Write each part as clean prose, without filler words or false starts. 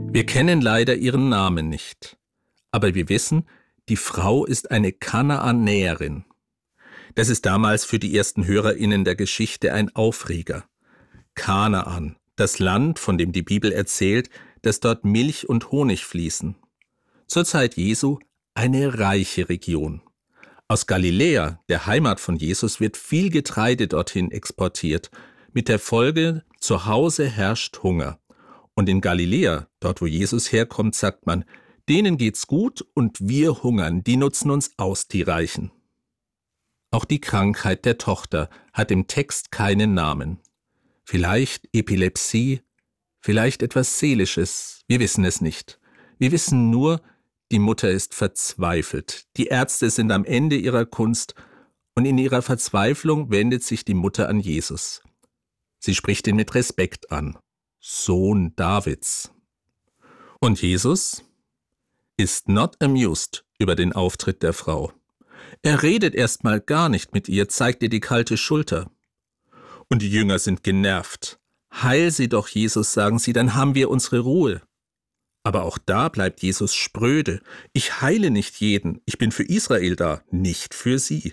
Wir kennen leider ihren Namen nicht, aber wir wissen, die Frau ist eine Kanaanäerin. Das ist damals für die ersten HörerInnen der Geschichte ein Aufreger. Kanaan, das Land, von dem die Bibel erzählt, dass dort Milch und Honig fließen. Zur Zeit Jesu eine reiche Region. Aus Galiläa, der Heimat von Jesus, wird viel Getreide dorthin exportiert, mit der Folge, zu Hause herrscht Hunger. Und in Galiläa, dort wo Jesus herkommt, sagt man, denen geht's gut und wir hungern, die nutzen uns aus, die Reichen. Auch die Krankheit der Tochter hat im Text keinen Namen. Vielleicht Epilepsie, vielleicht etwas Seelisches, wir wissen es nicht. Wir wissen nur, die Mutter ist verzweifelt, die Ärzte sind am Ende ihrer Kunst und in ihrer Verzweiflung wendet sich die Mutter an Jesus. Sie spricht ihn mit Respekt an, Sohn Davids. Und Jesus ist not amused über den Auftritt der Frau. Er redet erstmal gar nicht mit ihr, zeigt ihr die kalte Schulter. Und die Jünger sind genervt. Heil sie doch, Jesus, sagen sie, dann haben wir unsere Ruhe. Aber auch da bleibt Jesus spröde. Ich heile nicht jeden, ich bin für Israel da, nicht für sie.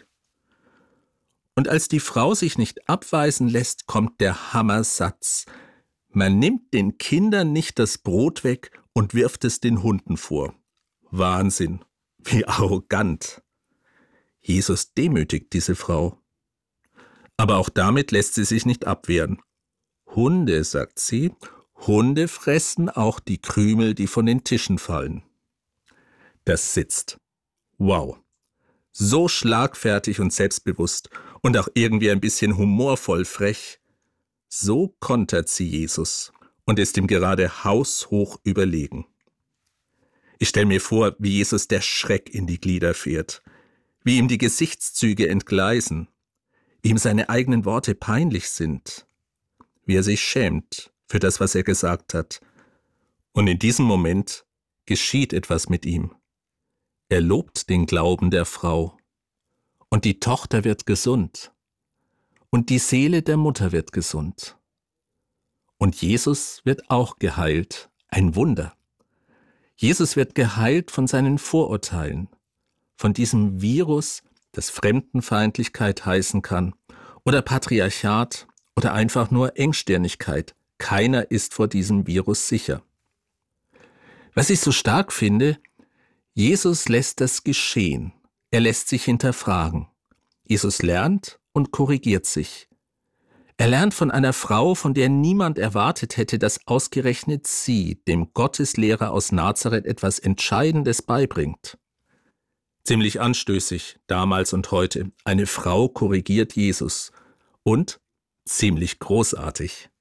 Und als die Frau sich nicht abweisen lässt, kommt der Hammersatz. Man nimmt den Kindern nicht das Brot weg und wirft es den Hunden vor. Wahnsinn, wie arrogant. Jesus demütigt diese Frau. Aber auch damit lässt sie sich nicht abwehren. Hunde, sagt sie, Hunde fressen auch die Krümel, die von den Tischen fallen. Das sitzt. Wow. So schlagfertig und selbstbewusst und auch irgendwie ein bisschen humorvoll frech. So kontert sie Jesus und ist ihm gerade haushoch überlegen. Ich stelle mir vor, wie Jesus der Schreck in die Glieder fährt, wie ihm die Gesichtszüge entgleisen, wie ihm seine eigenen Worte peinlich sind, wie er sich schämt für das, was er gesagt hat. Und in diesem Moment geschieht etwas mit ihm. Er lobt den Glauben der Frau. Und die Tochter wird gesund. Und die Seele der Mutter wird gesund. Und Jesus wird auch geheilt. Ein Wunder. Jesus wird geheilt von seinen Vorurteilen, von diesem Virus, das Fremdenfeindlichkeit heißen kann, oder Patriarchat, oder einfach nur Engstirnigkeit. Keiner ist vor diesem Virus sicher. Was ich so stark finde, Jesus lässt das geschehen. Er lässt sich hinterfragen. Jesus lernt und korrigiert sich. Er lernt von einer Frau, von der niemand erwartet hätte, dass ausgerechnet sie dem Gotteslehrer aus Nazareth etwas Entscheidendes beibringt. Ziemlich anstößig, damals und heute. Eine Frau korrigiert Jesus. Und ziemlich großartig.